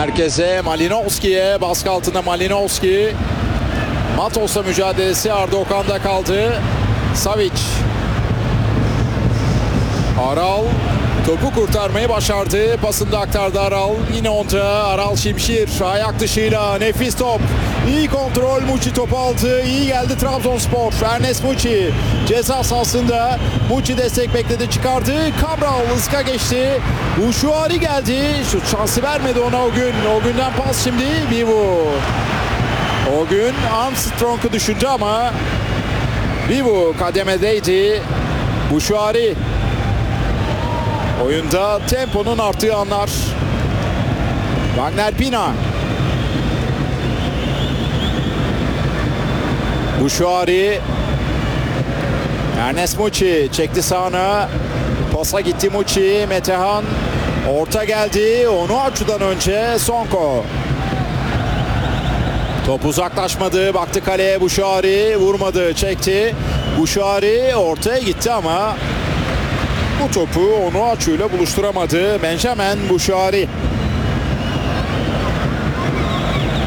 Merkeze Malinovski'ye, baskı altında Malinovski. Matos'la mücadelesi Arda Okan'da kaldı. Savic. Aral topu kurtarmayı başardı. Pasını aktardı Aral. Yine onda Aral Şimşir. Ayak dışıyla nefis top. İyi kontrol. Muçi topu aldı. İyi geldi Trabzonspor. Ernest Muçi ceza sahasında. Muçi destek bekledi, çıkardı. Cabral ıska geçti. Uşuari geldi. Şut şansı vermedi ona o gün. O günden pas şimdi Vivu. O gün Armstrong'u düşündü ama Vivu kademedeydi. Uşuari. Oyunda temponun arttığı anlar. Wagner Pina. Uşuari. Ernest Muçi çekti sağına. Pasa gitti Muçi. Metehan. Orta geldi. Onu açıdan önce Sonko. Top uzaklaşmadı. Baktı kaleye Uşuari. Vurmadı. Çekti. Uşuari ortaya gitti ama bu topu Onuachu ile buluşturamadı Benjamin Uşuari.